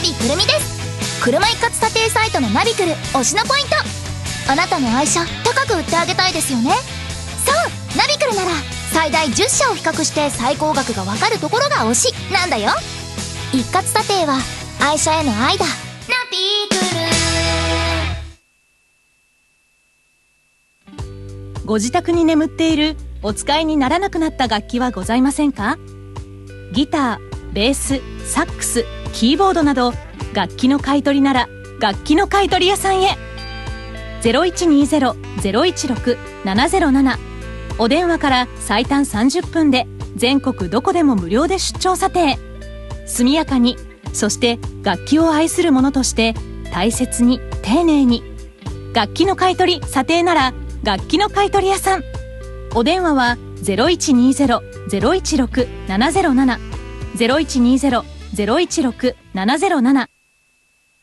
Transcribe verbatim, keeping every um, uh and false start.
ビくるみです。車一括査定サイトのナビクル推しのポイント、あなたの愛車高く売ってあげたいですよね。そう、ナビクルなら最大じゅっしゃを比較して最高額が分かるところが推しなんだよ。一括査定は愛車への愛だ。ナビクル。ご自宅に眠っているお使いにならなくなった楽器はございませんか？ギター、ベース、サックス、キーボードなど楽器の買い取りなら楽器の買取屋さんへ。 ゼロいちにゼロ ゼロいちろく ななゼロなな お電話から最短さんじゅっぷんで全国どこでも無料で出張査定。速やかに、そして楽器を愛する者として大切に丁寧に。楽器の買い取り査定なら楽器の買取屋さん。お電話は ゼロいちにゼロ ゼロいちろく ななゼロなな ゼロいちにゼロ ゼロいちろく ななゼロなな